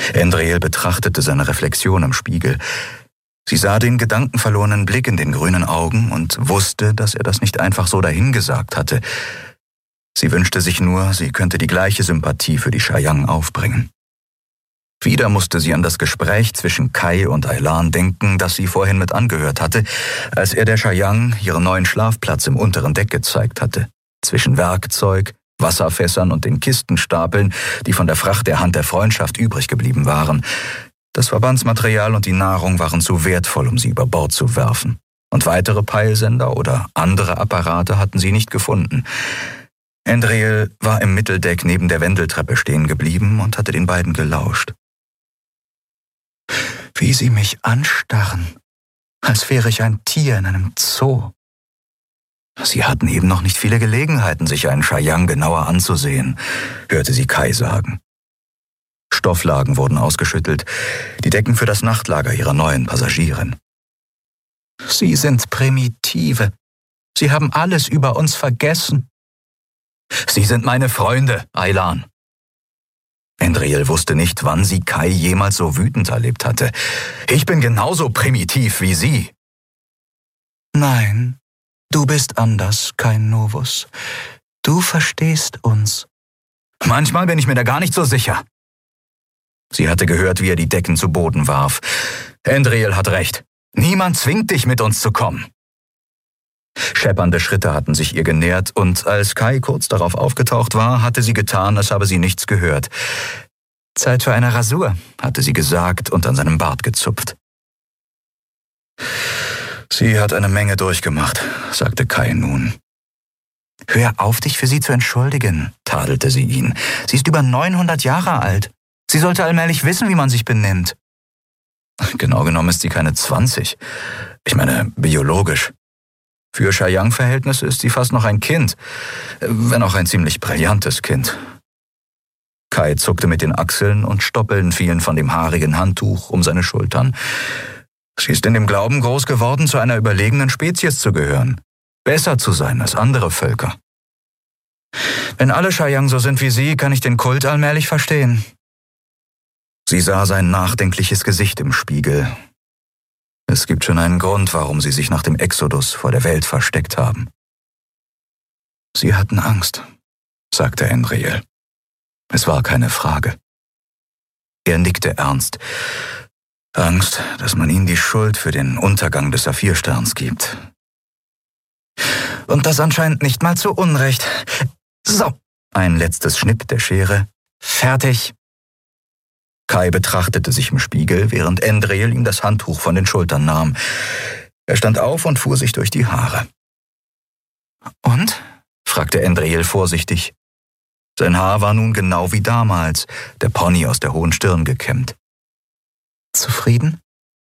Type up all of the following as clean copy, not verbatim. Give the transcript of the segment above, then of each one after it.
Endreel betrachtete seine Reflexion im Spiegel. Sie sah den gedankenverlorenen Blick in den grünen Augen und wusste, dass er das nicht einfach so dahingesagt hatte. Sie wünschte sich nur, sie könnte die gleiche Sympathie für die Chayang aufbringen. Wieder musste sie an das Gespräch zwischen Kai und Aylan denken, das sie vorhin mit angehört hatte, als er der Chayang ihren neuen Schlafplatz im unteren Deck gezeigt hatte. Zwischen Werkzeug, Wasserfässern und den Kistenstapeln, die von der Fracht der Hand der Freundschaft übrig geblieben waren. Das Verbandsmaterial und die Nahrung waren zu wertvoll, um sie über Bord zu werfen. Und weitere Peilsender oder andere Apparate hatten sie nicht gefunden. Endreel war im Mitteldeck neben der Wendeltreppe stehen geblieben und hatte den beiden gelauscht. Wie sie mich anstarren, als wäre ich ein Tier in einem Zoo. Sie hatten eben noch nicht viele Gelegenheiten, sich einen Chayang genauer anzusehen, hörte sie Kai sagen. Stofflagen wurden ausgeschüttelt, die Decken für das Nachtlager ihrer neuen Passagierin. Sie sind Primitive. Sie haben alles über uns vergessen. Sie sind meine Freunde, Aylan. Endreel wusste nicht, wann sie Kai jemals so wütend erlebt hatte. Ich bin genauso primitiv wie Sie. Nein, du bist anders, Kai Novus. Du verstehst uns. Manchmal bin ich mir da gar nicht so sicher. Sie hatte gehört, wie er die Decken zu Boden warf. Endreel hat recht. Niemand zwingt dich, mit uns zu kommen. Scheppernde Schritte hatten sich ihr genähert, und als Kai kurz darauf aufgetaucht war, hatte sie getan, als habe sie nichts gehört. Zeit für eine Rasur, hatte sie gesagt und an seinem Bart gezupft. Sie hat eine Menge durchgemacht, sagte Kai nun. Hör auf, dich für sie zu entschuldigen, tadelte sie ihn. Sie ist über 900 Jahre alt. Sie sollte allmählich wissen, wie man sich benimmt. Genau genommen ist sie keine 20. Ich meine, biologisch. Für Chayang-Verhältnisse ist sie fast noch ein Kind, wenn auch ein ziemlich brillantes Kind. Kai zuckte mit den Achseln und Stoppeln fielen von dem haarigen Handtuch um seine Schultern. Sie ist in dem Glauben groß geworden, zu einer überlegenen Spezies zu gehören, besser zu sein als andere Völker. Wenn alle Chayang so sind wie sie, kann ich den Kult allmählich verstehen. Sie sah sein nachdenkliches Gesicht im Spiegel. Es gibt schon einen Grund, warum sie sich nach dem Exodus vor der Welt versteckt haben. Sie hatten Angst, sagte Endreel. Es war keine Frage. Er nickte ernst. Angst, dass man ihnen die Schuld für den Untergang des Saphirsterns gibt. Und das anscheinend nicht mal zu Unrecht. So, ein letztes Schnipp der Schere. Fertig. Kai betrachtete sich im Spiegel, während Endreel ihm das Handtuch von den Schultern nahm. Er stand auf und fuhr sich durch die Haare. Und? Fragte Endreel vorsichtig. Sein Haar war nun genau wie damals, der Pony aus der hohen Stirn gekämmt. Zufrieden?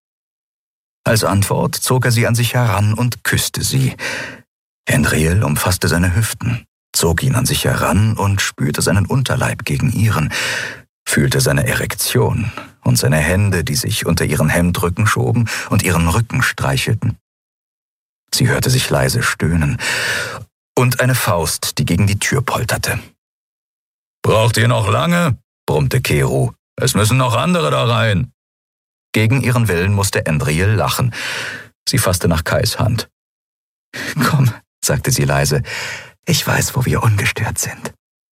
Als Antwort zog er sie an sich heran und küsste sie. Endreel umfasste seine Hüften, zog ihn an sich heran und spürte seinen Unterleib gegen ihren, fühlte seine Erektion und seine Hände, die sich unter ihren Hemdrücken schoben und ihren Rücken streichelten. Sie hörte sich leise stöhnen und eine Faust, die gegen die Tür polterte. »Braucht ihr noch lange?« brummte Keru. »Es müssen noch andere da rein.« Gegen ihren Willen musste Endreel lachen. Sie fasste nach Kais Hand. »Komm«, sagte sie leise, »ich weiß, wo wir ungestört sind.«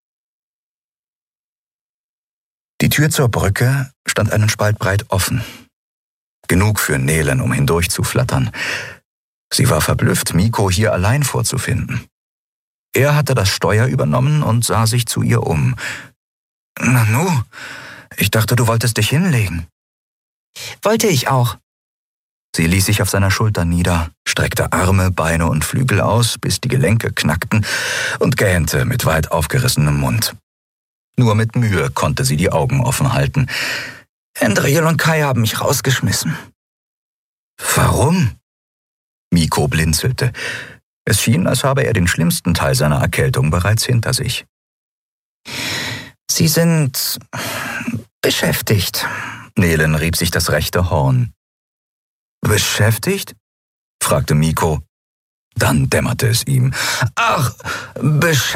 Die Tür zur Brücke stand einen Spalt breit offen. Genug für Nelen, um hindurchzuflattern. Sie war verblüfft, Miko hier allein vorzufinden. Er hatte das Steuer übernommen und sah sich zu ihr um. »Nanu, ich dachte, du wolltest dich hinlegen.« »Wollte ich auch.« Sie ließ sich auf seiner Schulter nieder, streckte Arme, Beine und Flügel aus, bis die Gelenke knackten, und gähnte mit weit aufgerissenem Mund. Nur mit Mühe konnte sie die Augen offen halten. »Endreel und Kai haben mich rausgeschmissen.« »Warum?« Miko blinzelte. Es schien, als habe er den schlimmsten Teil seiner Erkältung bereits hinter sich. »Sie sind beschäftigt.« Nelen rieb sich das rechte Horn. »Beschäftigt?« fragte Miko. Dann dämmerte es ihm. »Ach,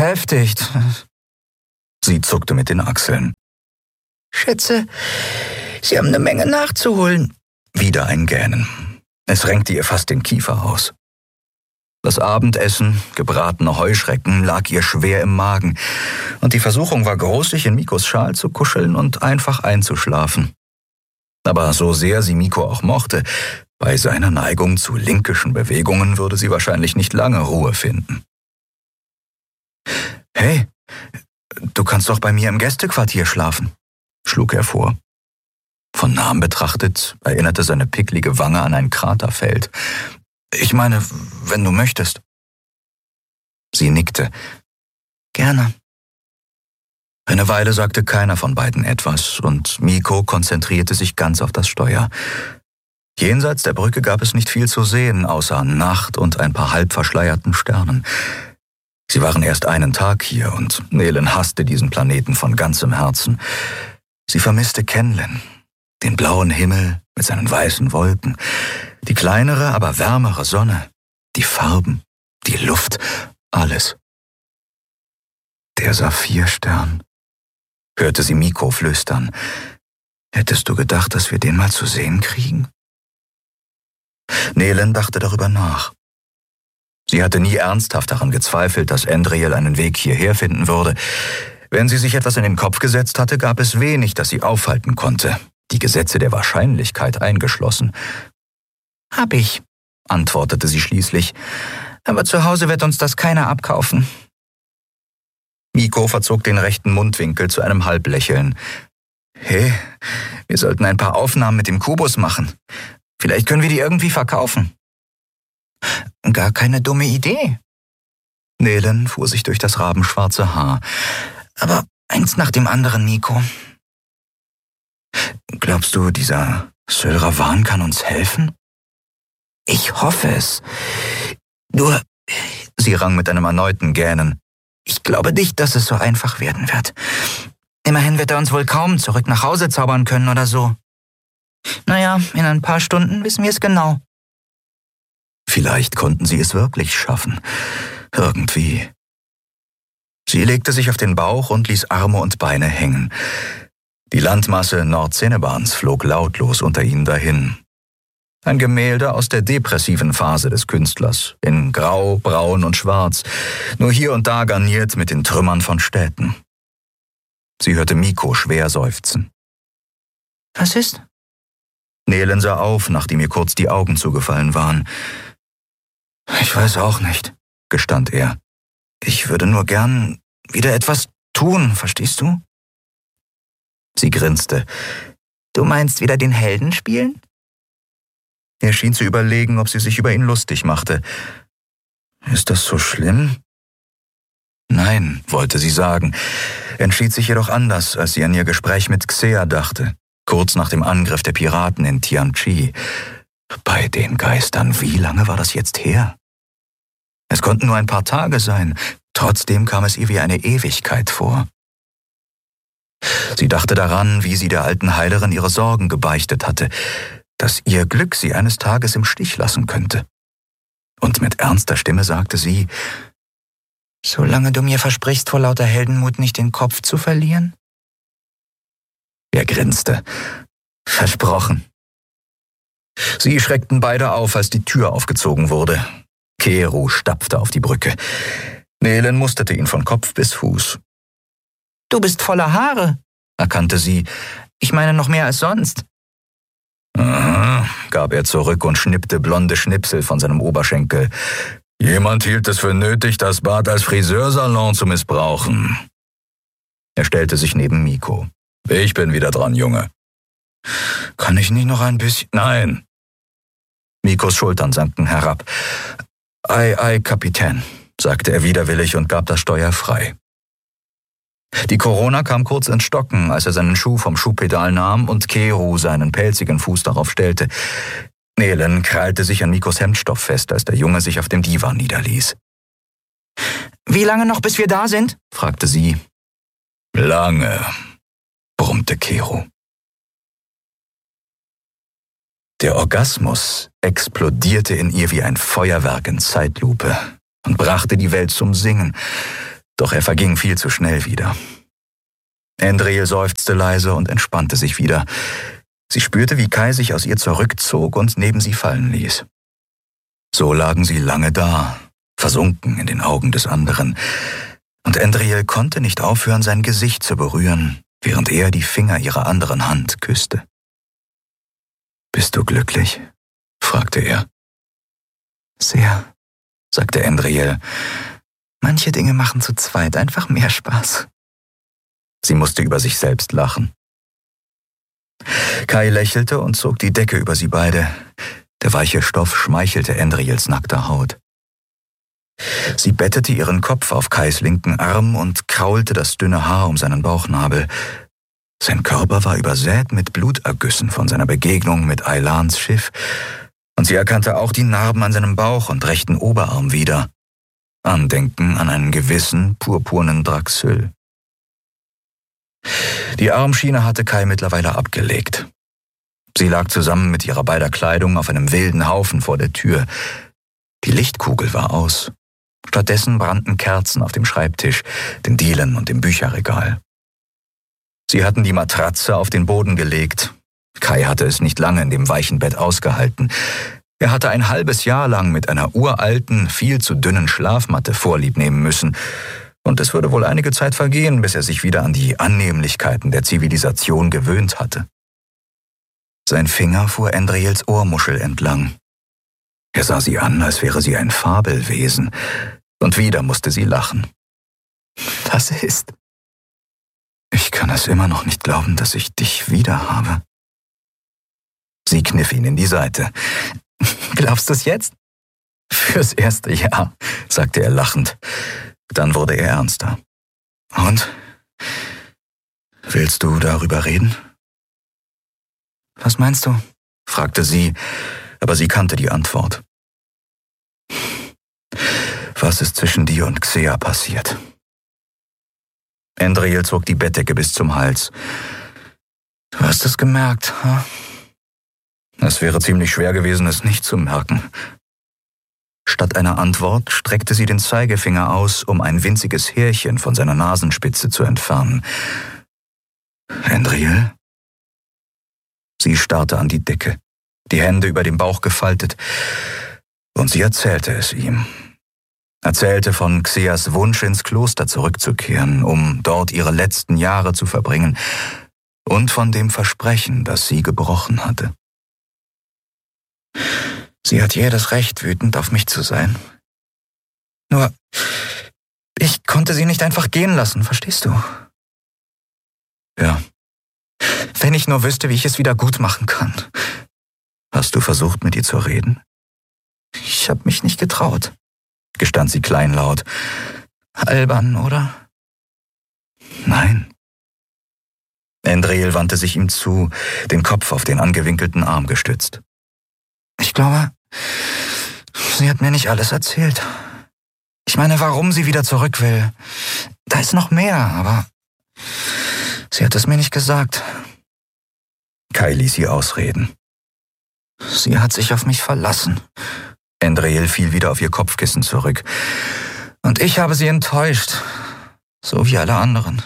beschäftigt.« Sie zuckte mit den Achseln. »Schätze, Sie haben eine Menge nachzuholen. Wieder ein Gähnen. Es renkte ihr fast den Kiefer aus. Das Abendessen, gebratene Heuschrecken, lag ihr schwer im Magen, und die Versuchung war groß, sich in Mikos Schal zu kuscheln und einfach einzuschlafen. Aber so sehr sie Miko auch mochte, bei seiner Neigung zu linkischen Bewegungen würde sie wahrscheinlich nicht lange Ruhe finden. »Hey, du kannst doch bei mir im Gästequartier schlafen«, schlug er vor. Von nahem betrachtet erinnerte seine picklige Wange an ein Kraterfeld. »Ich meine, wenn du möchtest.« Sie nickte. »Gerne.« Eine Weile sagte keiner von beiden etwas, und Miko konzentrierte sich ganz auf das Steuer. Jenseits der Brücke gab es nicht viel zu sehen, außer Nacht und ein paar halb verschleierten Sternen. Sie waren erst einen Tag hier, und Nelen hasste diesen Planeten von ganzem Herzen. Sie vermisste Kenlen, den blauen Himmel mit seinen weißen Wolken, die kleinere, aber wärmere Sonne, die Farben, die Luft, alles. Der Saphirstern, hörte sie Miko flüstern. Hättest du gedacht, dass wir den mal zu sehen kriegen? Nelen dachte darüber nach. Sie hatte nie ernsthaft daran gezweifelt, dass Endriel einen Weg hierher finden würde. Wenn sie sich etwas in den Kopf gesetzt hatte, gab es wenig, das sie aufhalten konnte, die Gesetze der Wahrscheinlichkeit eingeschlossen. »Hab ich«, antwortete sie schließlich, »aber zu Hause wird uns das keiner abkaufen.« Miko verzog den rechten Mundwinkel zu einem Halblächeln. »Hey, wir sollten ein paar Aufnahmen mit dem Kubus machen. Vielleicht können wir die irgendwie verkaufen.« »Gar keine dumme Idee.« Nelen fuhr sich durch das rabenschwarze Haar. »Aber eins nach dem anderen, Miko. Glaubst du, dieser Sylravan kann uns helfen?« »Ich hoffe es. Nur«, sie rang mit einem erneuten Gähnen, »ich glaube nicht, dass es so einfach werden wird. Immerhin wird er uns wohl kaum zurück nach Hause zaubern können oder so. Naja, in ein paar Stunden wissen wir es genau.« Vielleicht konnten sie es wirklich schaffen. Irgendwie. Sie legte sich auf den Bauch und ließ Arme und Beine hängen. Die Landmasse Nordcenebans flog lautlos unter ihnen dahin. Ein Gemälde aus der depressiven Phase des Künstlers, in Grau, Braun und Schwarz, nur hier und da garniert mit den Trümmern von Städten. Sie hörte Miko schwer seufzen. »Was ist?« Nelen sah auf, nachdem ihr kurz die Augen zugefallen waren. »Ich weiß auch nicht«, gestand er. »Ich würde nur gern wieder etwas tun, verstehst du?« Sie grinste. »Du meinst wieder den Helden spielen?« Er schien zu überlegen, ob sie sich über ihn lustig machte. »Ist das so schlimm?« »Nein«, wollte sie sagen, entschied sich jedoch anders, als sie an ihr Gespräch mit Xea dachte, kurz nach dem Angriff der Piraten in Tianchi. Bei den Geistern, wie lange war das jetzt her? Es konnten nur ein paar Tage sein, trotzdem kam es ihr wie eine Ewigkeit vor. Sie dachte daran, wie sie der alten Heilerin ihre Sorgen gebeichtet hatte, dass ihr Glück sie eines Tages im Stich lassen könnte. Und mit ernster Stimme sagte sie, »Solange du mir versprichst, vor lauter Heldenmut nicht den Kopf zu verlieren?« Er grinste. »Versprochen.« Sie schreckten beide auf, als die Tür aufgezogen wurde. Keru stapfte auf die Brücke. Nelen musterte ihn von Kopf bis Fuß. »Du bist voller Haare«, erkannte sie. »Ich meine noch mehr als sonst.« »Aha«, gab er zurück und schnippte blonde Schnipsel von seinem Oberschenkel. »Jemand hielt es für nötig, das Bad als Friseursalon zu missbrauchen.« Er stellte sich neben Miko. »Ich bin wieder dran, Junge.« »Kann ich nicht noch ein bisschen?« »Nein.« Mikos Schultern sanken herab. »Ei, Kapitän«, sagte er widerwillig und gab das Steuer frei. Die Corona kam kurz ins Stocken, als er seinen Schuh vom Schuhpedal nahm und Keru seinen pelzigen Fuß darauf stellte. Nelen krallte sich an Mikos Hemdstoff fest, als der Junge sich auf dem Divan niederließ. »Wie lange noch, bis wir da sind?« fragte sie. »Lange«, brummte Keru. Der Orgasmus explodierte in ihr wie ein Feuerwerk in Zeitlupe und brachte die Welt zum Singen, doch er verging viel zu schnell wieder. Endriel seufzte leise und entspannte sich wieder. Sie spürte, wie Kai sich aus ihr zurückzog und neben sie fallen ließ. So lagen sie lange da, versunken in den Augen des anderen, und Andriel konnte nicht aufhören, sein Gesicht zu berühren, während er die Finger ihrer anderen Hand küsste. »Bist du glücklich?« fragte er. »Sehr«, sagte Andriel. »Manche Dinge machen zu zweit einfach mehr Spaß.« Sie musste über sich selbst lachen. Kai lächelte und zog die Decke über sie beide. Der weiche Stoff schmeichelte Andriels nackter Haut. Sie bettete ihren Kopf auf Kais linken Arm und kraulte das dünne Haar um seinen Bauchnabel. Sein Körper war übersät mit Blutergüssen von seiner Begegnung mit Aylans Schiff, und sie erkannte auch die Narben an seinem Bauch und rechten Oberarm wieder. Andenken an einen gewissen purpurnen Draxyl. Die Armschiene hatte Kai mittlerweile abgelegt. Sie lag zusammen mit ihrer beider Kleidung auf einem wilden Haufen vor der Tür. Die Lichtkugel war aus. Stattdessen brannten Kerzen auf dem Schreibtisch, den Dielen und dem Bücherregal. Sie hatten die Matratze auf den Boden gelegt. Kai hatte es nicht lange in dem weichen Bett ausgehalten. Er hatte ein halbes Jahr lang mit einer uralten, viel zu dünnen Schlafmatte Vorlieb nehmen müssen, und es würde wohl einige Zeit vergehen, bis er sich wieder an die Annehmlichkeiten der Zivilisation gewöhnt hatte. Sein Finger fuhr Andriels Ohrmuschel entlang. Er sah sie an, als wäre sie ein Fabelwesen, und wieder musste sie lachen. »Was ist?« »Ich kann es immer noch nicht glauben, dass ich dich wieder habe.« Sie kniff ihn in die Seite. »Glaubst du es jetzt?« »Fürs erste Jahr«, sagte er lachend. Dann wurde er ernster. »Und? Willst du darüber reden?« »Was meinst du?« fragte sie, aber sie kannte die Antwort. »Was ist zwischen dir und Xea passiert?« Andriel zog die Bettdecke bis zum Hals. »Du hast es gemerkt, ha?« Es wäre ziemlich schwer gewesen, es nicht zu merken. Statt einer Antwort streckte sie den Zeigefinger aus, um ein winziges Härchen von seiner Nasenspitze zu entfernen. »Andriel?« Sie starrte an die Decke, die Hände über dem Bauch gefaltet, und sie erzählte es ihm. Erzählte von Xeas Wunsch, ins Kloster zurückzukehren, um dort ihre letzten Jahre zu verbringen, und von dem Versprechen, das sie gebrochen hatte. Sie hat jedes Recht, wütend auf mich zu sein. Nur, ich konnte sie nicht einfach gehen lassen, verstehst du? Ja. Wenn ich nur wüsste, wie ich es wieder gut machen kann. Hast du versucht, mit ihr zu reden? Ich habe mich nicht getraut, gestand sie kleinlaut. Albern, oder? Nein. Andriel wandte sich ihm zu, den Kopf auf den angewinkelten Arm gestützt. Ich glaube, sie hat mir nicht alles erzählt. Ich meine, warum sie wieder zurück will. Da ist noch mehr, aber sie hat es mir nicht gesagt. Kai ließ sie ausreden. Sie hat sich auf mich verlassen. Andriel fiel wieder auf ihr Kopfkissen zurück. Und ich habe sie enttäuscht, so wie alle anderen.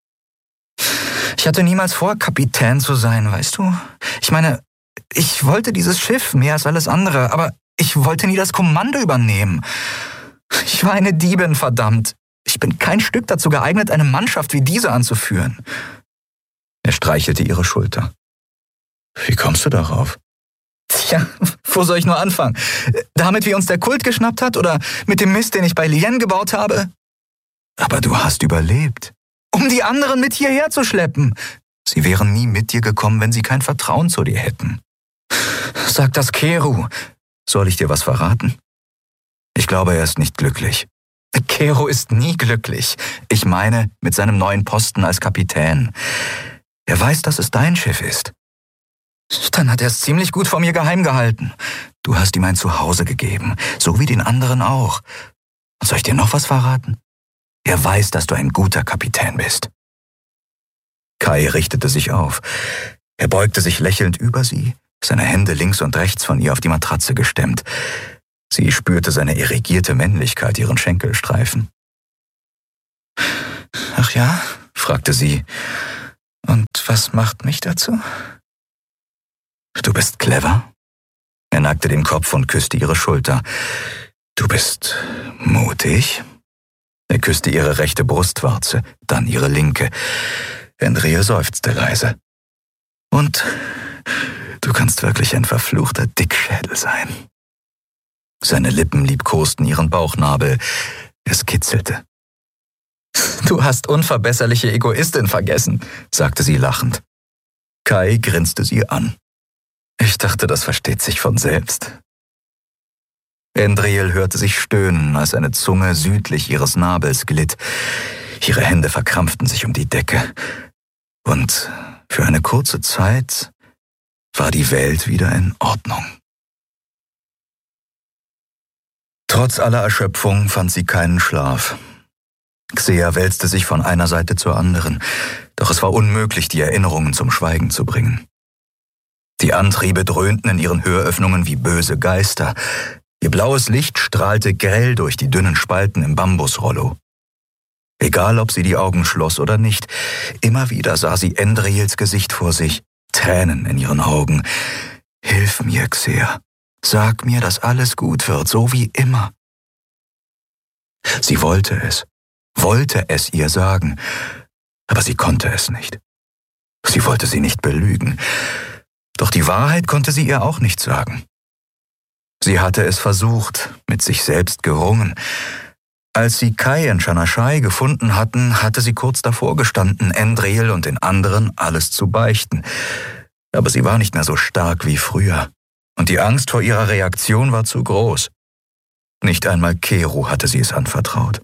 Ich hatte niemals vor, Kapitän zu sein, weißt du? Ich meine, ich wollte dieses Schiff mehr als alles andere, aber ich wollte nie das Kommando übernehmen. Ich war eine Diebin, verdammt. Ich bin kein Stück dazu geeignet, eine Mannschaft wie diese anzuführen. Er streichelte ihre Schulter. Wie kommst du darauf? Tja, wo soll ich nur anfangen? Damit, wie uns der Kult geschnappt hat, oder mit dem Mist, den ich bei Lien gebaut habe? Aber du hast überlebt. Um die anderen mit hierher zu schleppen. Sie wären nie mit dir gekommen, wenn sie kein Vertrauen zu dir hätten. Sag das Keru. Soll ich dir was verraten? Ich glaube, er ist nicht glücklich. Keru ist nie glücklich. Ich meine, mit seinem neuen Posten als Kapitän. Er weiß, dass es dein Schiff ist. Dann hat er es ziemlich gut vor mir geheim gehalten. Du hast ihm ein Zuhause gegeben, so wie den anderen auch. Und soll ich dir noch was verraten? Er weiß, dass du ein guter Kapitän bist. Kai richtete sich auf. Er beugte sich lächelnd über sie, seine Hände links und rechts von ihr auf die Matratze gestemmt. Sie spürte seine irrigierte Männlichkeit ihren Schenkel streifen. »Ach ja?« fragte sie. »Und was macht mich dazu?« Du bist clever? Er neigte den Kopf und küsste ihre Schulter. Du bist mutig? Er küsste ihre rechte Brustwarze, dann ihre linke. Endreel seufzte leise. Und du kannst wirklich ein verfluchter Dickschädel sein. Seine Lippen liebkosten ihren Bauchnabel. Es kitzelte. Du hast unverbesserliche Egoistin vergessen, sagte sie lachend. Kai grinste sie an. Ich dachte, das versteht sich von selbst. Endreel hörte sich stöhnen, als eine Zunge südlich ihres Nabels glitt. Ihre Hände verkrampften sich um die Decke. Und für eine kurze Zeit war die Welt wieder in Ordnung. Trotz aller Erschöpfung fand sie keinen Schlaf. Xea wälzte sich von einer Seite zur anderen, doch es war unmöglich, die Erinnerungen zum Schweigen zu bringen. Die Antriebe dröhnten in ihren Höröffnungen wie böse Geister. Ihr blaues Licht strahlte grell durch die dünnen Spalten im Bambusrollo. Egal, ob sie die Augen schloss oder nicht, immer wieder sah sie Endreels Gesicht vor sich, Tränen in ihren Augen. Hilf mir, Xea. Sag mir, dass alles gut wird, so wie immer. Sie wollte es ihr sagen, aber sie konnte es nicht. Sie wollte sie nicht belügen, doch die Wahrheit konnte sie ihr auch nicht sagen. Sie hatte es versucht, mit sich selbst gerungen. Als sie Kai in Chanashai gefunden hatten, hatte sie kurz davor gestanden, Endreel und den anderen alles zu beichten. Aber sie war nicht mehr so stark wie früher, und die Angst vor ihrer Reaktion war zu groß. Nicht einmal Keru hatte sie es anvertraut.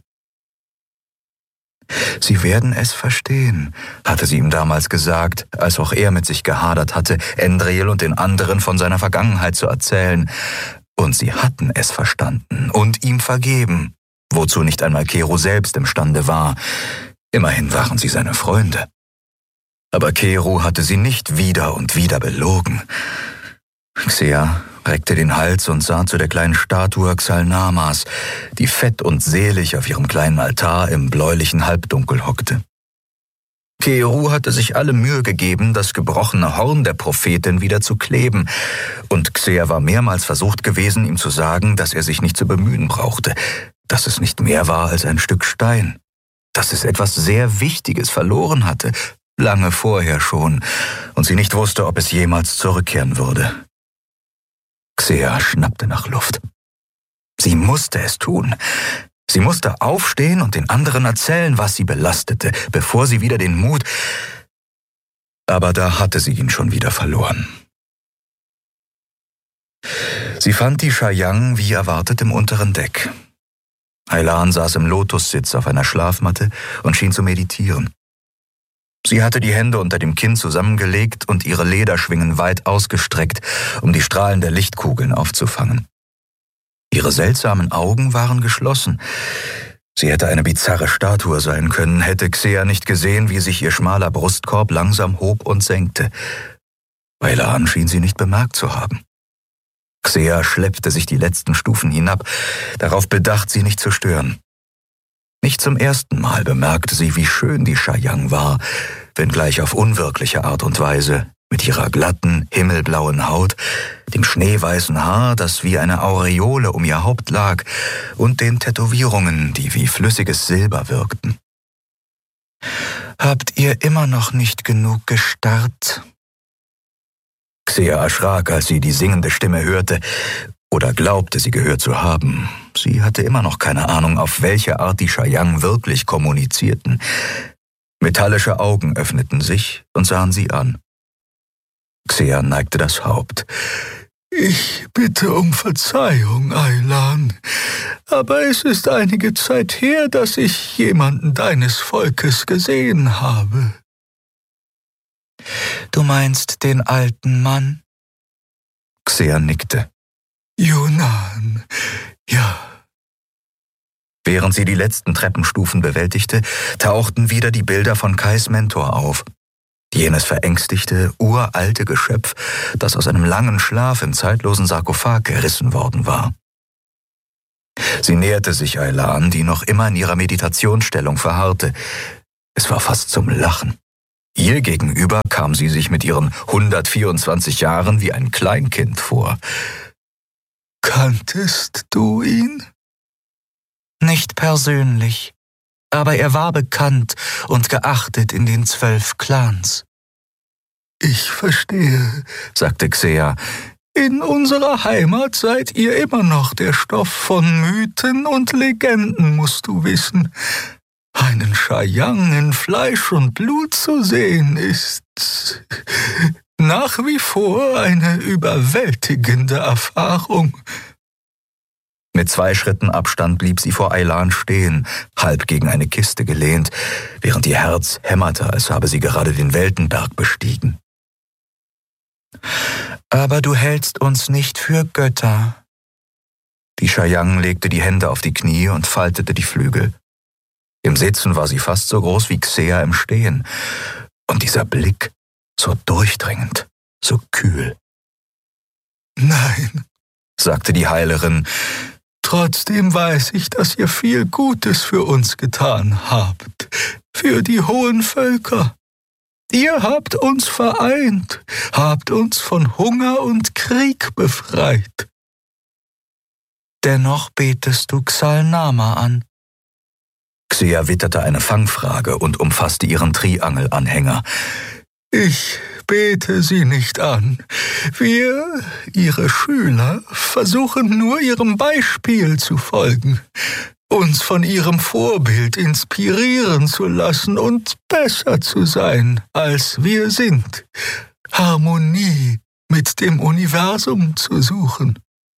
Sie werden es verstehen, hatte sie ihm damals gesagt, als auch er mit sich gehadert hatte, Endreel und den anderen von seiner Vergangenheit zu erzählen. Und sie hatten es verstanden und ihm vergeben, wozu nicht einmal Keru selbst imstande war. Immerhin waren sie seine Freunde. Aber Keru hatte sie nicht wieder und wieder belogen. Xea reckte den Hals und sah zu der kleinen Statue Xalnamas, die fett und selig auf ihrem kleinen Altar im bläulichen Halbdunkel hockte. Keru hatte sich alle Mühe gegeben, das gebrochene Horn der Prophetin wieder zu kleben, und Xea war mehrmals versucht gewesen, ihm zu sagen, dass er sich nicht zu bemühen brauchte, dass es nicht mehr war als ein Stück Stein, dass es etwas sehr Wichtiges verloren hatte, lange vorher schon, und sie nicht wusste, ob es jemals zurückkehren würde. Xea schnappte nach Luft. Sie musste es tun. Sie musste aufstehen und den anderen erzählen, was sie belastete, bevor sie wieder den Mut... Aber da hatte sie ihn schon wieder verloren. Sie fand die Shayang wie erwartet im unteren Deck. Aylan saß im Lotussitz auf einer Schlafmatte und schien zu meditieren. Sie hatte die Hände unter dem Kinn zusammengelegt und ihre Lederschwingen weit ausgestreckt, um die Strahlen der Lichtkugeln aufzufangen. Ihre seltsamen Augen waren geschlossen. Sie hätte eine bizarre Statue sein können, hätte Xea nicht gesehen, wie sich ihr schmaler Brustkorb langsam hob und senkte. Aylan schien sie nicht bemerkt zu haben. Xea schleppte sich die letzten Stufen hinab, darauf bedacht, sie nicht zu stören. Nicht zum ersten Mal bemerkte sie, wie schön die Shayang war, wenngleich auf unwirkliche Art und Weise, mit ihrer glatten, himmelblauen Haut, dem schneeweißen Haar, das wie eine Aureole um ihr Haupt lag, und den Tätowierungen, die wie flüssiges Silber wirkten. »Habt ihr immer noch nicht genug gestarrt?« Xea erschrak, als sie die singende Stimme hörte, oder glaubte, sie gehört zu haben. Sie hatte immer noch keine Ahnung, auf welche Art die Shayang wirklich kommunizierten. Metallische Augen öffneten sich und sahen sie an. Xea neigte das Haupt. »Ich bitte um Verzeihung, Aylan, aber es ist einige Zeit her, dass ich jemanden deines Volkes gesehen habe.« »Du meinst den alten Mann?« Xea nickte. »Yunan, ja.« Während sie die letzten Treppenstufen bewältigte, tauchten wieder die Bilder von Kais Mentor auf. Jenes verängstigte, uralte Geschöpf, das aus einem langen Schlaf im zeitlosen Sarkophag gerissen worden war. Sie näherte sich Aylan, die noch immer in ihrer Meditationsstellung verharrte. Es war fast zum Lachen. Ihr gegenüber kam kam sie sich mit ihren 124 Jahren wie ein Kleinkind vor. »Kanntest du ihn?« »Nicht persönlich, aber er war bekannt und geachtet in den 12 Clans.« »Ich verstehe«, sagte Xea. »In unserer Heimat seid ihr immer noch der Stoff von Mythen und Legenden, musst du wissen. Einen Shayang in Fleisch und Blut zu sehen, ist nach wie vor eine überwältigende Erfahrung.« Mit 2 Schritten Abstand blieb sie vor Aylan stehen, halb gegen eine Kiste gelehnt, während ihr Herz hämmerte, als habe sie gerade den Weltenberg bestiegen. »Aber du hältst uns nicht für Götter.« Die Shayang legte die Hände auf die Knie und faltete die Flügel. Im Sitzen war sie fast so groß wie Xea im Stehen. Und dieser Blick, so durchdringend, so kühl. »Nein«, sagte die Heilerin, »trotzdem weiß ich, dass ihr viel Gutes für uns getan habt, für die hohen Völker. Ihr habt uns vereint, habt uns von Hunger und Krieg befreit.« »Dennoch betest du Xalnama an.« Xea witterte eine Fangfrage und umfasste ihren Triangelanhänger. »Ich bete sie nicht an. Wir, ihre Schüler, versuchen nur ihrem Beispiel zu folgen, uns von ihrem Vorbild inspirieren zu lassen und besser zu sein, als wir sind, Harmonie mit dem Universum zu suchen.«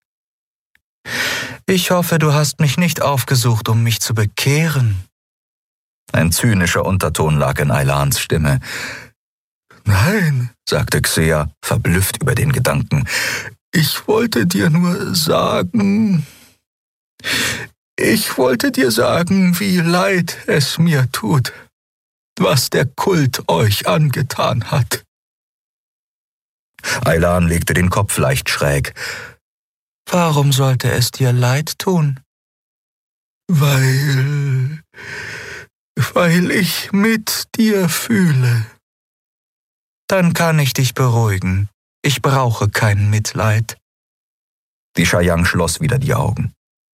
»Ich hoffe, du hast mich nicht aufgesucht, um mich zu bekehren.« Ein zynischer Unterton lag in Aylans Stimme. »Nein«, sagte Xea, verblüfft über den Gedanken. »Ich wollte dir sagen, wie leid es mir tut, was der Kult euch angetan hat.« Aylan legte den Kopf leicht schräg. »Warum sollte es dir leid tun?« »Weil ich mit dir fühle.« »Dann kann ich dich beruhigen. Ich brauche kein Mitleid.« Die Shayang schloss wieder die Augen.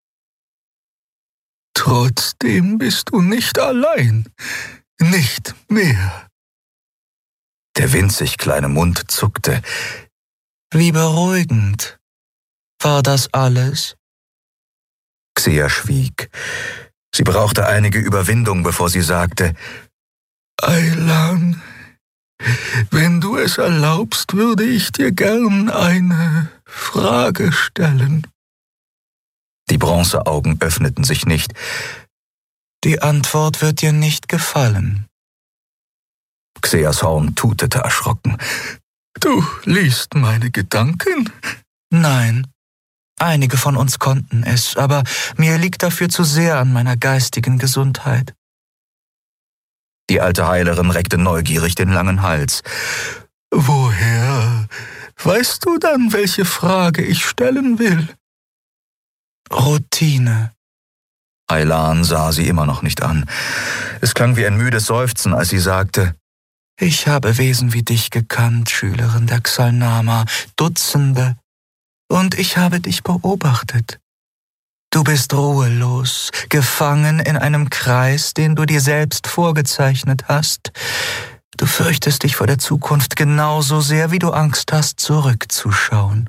»Trotzdem bist du nicht allein. Nicht mehr.« Der winzig kleine Mund zuckte. »Wie beruhigend. War das alles?« Xea schwieg. Sie brauchte einige Überwindung, bevor sie sagte, »Aylan, wenn du es erlaubst, würde ich dir gern eine Frage stellen.« Die Bronzeaugen öffneten sich nicht. »Die Antwort wird dir nicht gefallen.« Xeas Horn tutete erschrocken. »Du liest meine Gedanken?« »Nein. Einige von uns konnten es, aber mir liegt dafür zu sehr an meiner geistigen Gesundheit.« Die alte Heilerin reckte neugierig den langen Hals. »Woher weißt du dann, welche Frage ich stellen will?« »Routine.« Aylan sah sie immer noch nicht an. Es klang wie ein müdes Seufzen, als sie sagte, »Ich habe Wesen wie dich gekannt, Schülerin der Xalnama, Dutzende, und ich habe dich beobachtet. Du bist ruhelos, gefangen in einem Kreis, den du dir selbst vorgezeichnet hast. Du fürchtest dich vor der Zukunft genauso sehr, wie du Angst hast, zurückzuschauen.«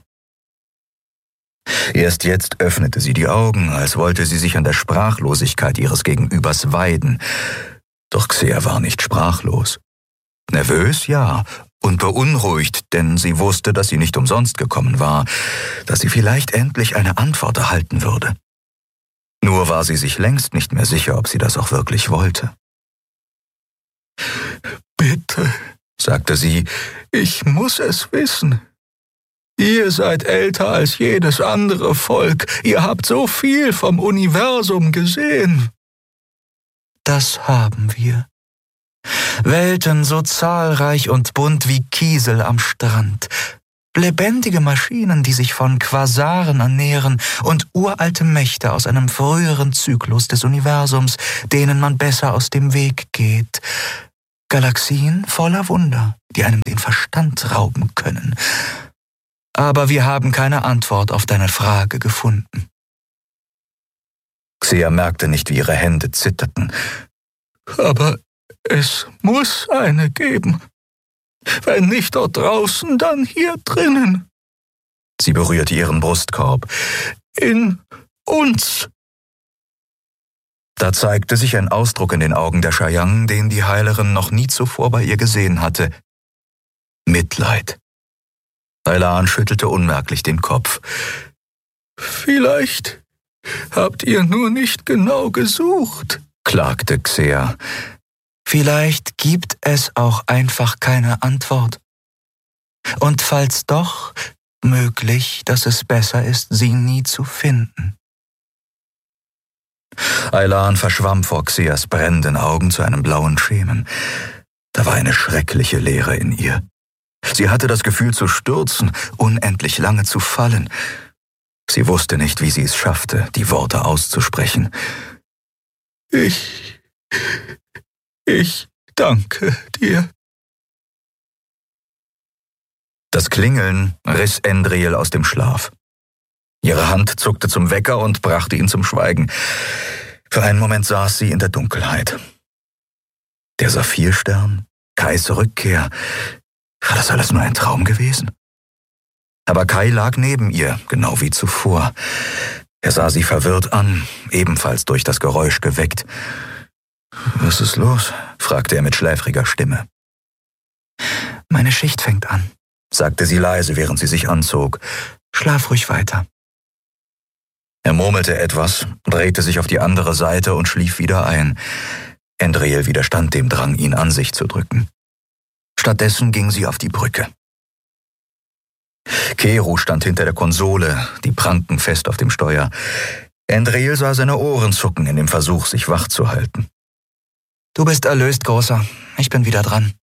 Erst jetzt öffnete sie die Augen, als wollte sie sich an der Sprachlosigkeit ihres Gegenübers weiden. Doch Xea war nicht sprachlos. Nervös, ja, und beunruhigt, denn sie wusste, dass sie nicht umsonst gekommen war, dass sie vielleicht endlich eine Antwort erhalten würde. Nur war sie sich längst nicht mehr sicher, ob sie das auch wirklich wollte. »Bitte«, sagte sie, »ich muss es wissen. Ihr seid älter als jedes andere Volk. Ihr habt so viel vom Universum gesehen.« »Das haben wir. Welten so zahlreich und bunt wie Kiesel am Strand. Lebendige Maschinen, die sich von Quasaren ernähren und uralte Mächte aus einem früheren Zyklus des Universums, denen man besser aus dem Weg geht. Galaxien voller Wunder, die einem den Verstand rauben können. Aber wir haben keine Antwort auf deine Frage gefunden. Xia merkte nicht, wie ihre Hände zitterten. Aber es muss eine geben. Wenn nicht dort draußen, dann hier drinnen. Sie berührte ihren Brustkorb. In uns. Da zeigte sich ein Ausdruck in den Augen der Shayang, den die Heilerin noch nie zuvor bei ihr gesehen hatte. Mitleid. Aylan schüttelte unmerklich den Kopf. Vielleicht habt ihr nur nicht genau gesucht, klagte Xia. Vielleicht gibt es auch einfach keine Antwort. Und falls doch, möglich, dass es besser ist, sie nie zu finden. Aylan verschwamm vor Xias brennenden Augen zu einem blauen Schemen. Da war eine schreckliche Leere in ihr. Sie hatte das Gefühl zu stürzen, unendlich lange zu fallen. Sie wusste nicht, wie sie es schaffte, die Worte auszusprechen. Ich danke dir. Das Klingeln riss Endriel aus dem Schlaf. Ihre Hand zuckte zum Wecker und brachte ihn zum Schweigen. Für einen Moment saß sie in der Dunkelheit. Der Saphirstern, Kais Rückkehr, war das alles nur ein Traum gewesen? Aber Kai lag neben ihr, genau wie zuvor. Er sah sie verwirrt an, ebenfalls durch das Geräusch geweckt. »Was ist los?« fragte er mit schläfriger Stimme. »Meine Schicht fängt an«, sagte sie leise, während sie sich anzog. »Schlaf ruhig weiter.« Er murmelte etwas, drehte sich auf die andere Seite und schlief wieder ein. Endriel widerstand dem Drang, ihn an sich zu drücken. Stattdessen ging sie auf die Brücke. Kero stand hinter der Konsole, die Pranken fest auf dem Steuer. Endriel sah seine Ohren zucken in dem Versuch, sich wach zu halten. »Du bist erlöst, Großer. Ich bin wieder dran.«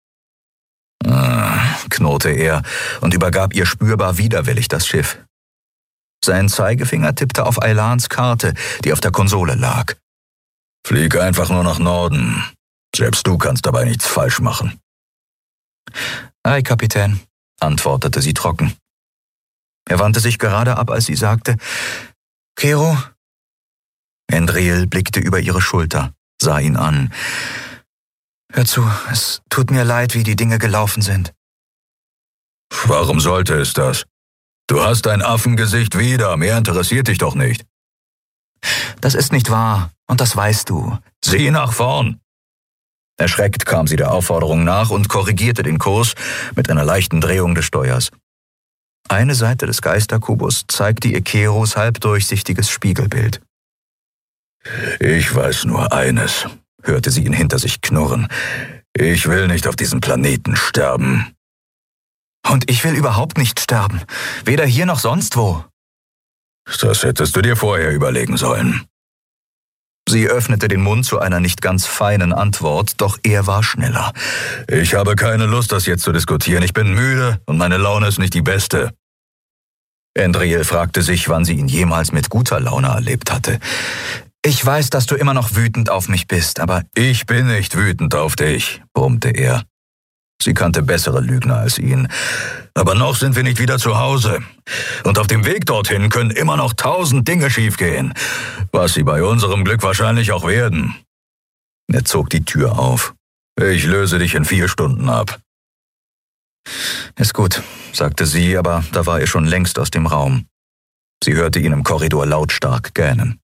knurrte er und übergab ihr spürbar widerwillig das Schiff. Sein Zeigefinger tippte auf Aylans Karte, die auf der Konsole lag. »Flieg einfach nur nach Norden. Selbst du kannst dabei nichts falsch machen.« »Ei, Kapitän«, antwortete sie trocken. Er wandte sich gerade ab, als sie sagte, »Kero?« Endriel blickte über ihre Schulter, sah ihn an. »Hör zu, es tut mir leid, wie die Dinge gelaufen sind.« »Warum sollte es das? Du hast dein Affengesicht wieder, mehr interessiert dich doch nicht.« »Das ist nicht wahr, und das weißt du.« »Sieh nach vorn!« Erschreckt kam sie der Aufforderung nach und korrigierte den Kurs mit einer leichten Drehung des Steuers. Eine Seite des Geisterkubus zeigte ihr Keros halbdurchsichtiges Spiegelbild. »Ich weiß nur eines«, hörte sie ihn hinter sich knurren. »Ich will nicht auf diesem Planeten sterben.« »Und ich will überhaupt nicht sterben, weder hier noch sonst wo.« »Das hättest du dir vorher überlegen sollen.« Sie öffnete den Mund zu einer nicht ganz feinen Antwort, doch er war schneller. »Ich habe keine Lust, das jetzt zu diskutieren. Ich bin müde und meine Laune ist nicht die beste.« Endriel fragte sich, wann sie ihn jemals mit guter Laune erlebt hatte. »Ich weiß, dass du immer noch wütend auf mich bist, aber...« »Ich bin nicht wütend auf dich«, brummte er. Sie kannte bessere Lügner als ihn. »Aber noch sind wir nicht wieder zu Hause. Und auf dem Weg dorthin können immer noch 1000 Dinge schiefgehen, was sie bei unserem Glück wahrscheinlich auch werden.« Er zog die Tür auf. »Ich löse dich in 4 Stunden ab.« »Ist gut«, sagte sie, aber da war er schon längst aus dem Raum. Sie hörte ihn im Korridor lautstark gähnen.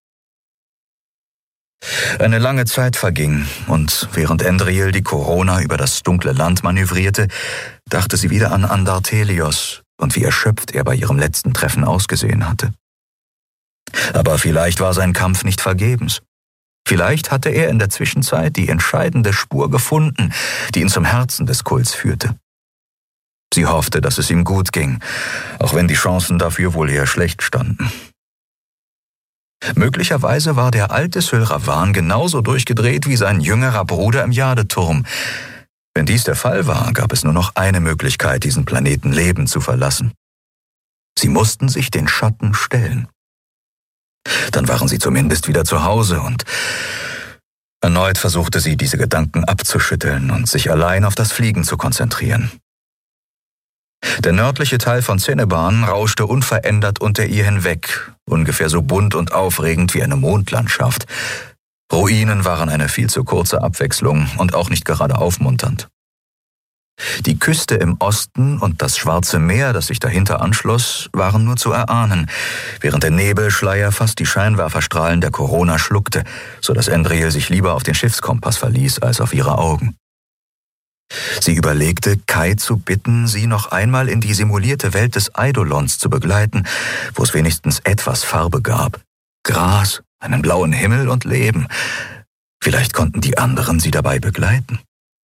Eine lange Zeit verging, und während Endriel die Corona über das dunkle Land manövrierte, dachte sie wieder an Andartelios und wie erschöpft er bei ihrem letzten Treffen ausgesehen hatte. Aber vielleicht war sein Kampf nicht vergebens. Vielleicht hatte er in der Zwischenzeit die entscheidende Spur gefunden, die ihn zum Herzen des Kults führte. Sie hoffte, dass es ihm gut ging, auch wenn die Chancen dafür wohl eher schlecht standen. Möglicherweise war der alte Sylravan genauso durchgedreht wie sein jüngerer Bruder im Jadeturm. Wenn dies der Fall war, gab es nur noch eine Möglichkeit, diesen Planeten lebend zu verlassen. Sie mussten sich den Schatten stellen. Dann waren sie zumindest wieder zu Hause und Erneut versuchte sie, diese Gedanken abzuschütteln und sich allein auf das Fliegen zu konzentrieren. Der nördliche Teil von Cenneban rauschte unverändert unter ihr hinweg, ungefähr so bunt und aufregend wie eine Mondlandschaft. Ruinen waren eine viel zu kurze Abwechslung und auch nicht gerade aufmunternd. Die Küste im Osten und das Schwarze Meer, das sich dahinter anschloss, waren nur zu erahnen, während der Nebelschleier fast die Scheinwerferstrahlen der Corona schluckte, so dass Endriel sich lieber auf den Schiffskompass verließ als auf ihre Augen. Sie überlegte, Kai zu bitten, sie noch einmal in die simulierte Welt des Eidolons zu begleiten, wo es wenigstens etwas Farbe gab. Gras, einen blauen Himmel und Leben. Vielleicht konnten die anderen sie dabei begleiten.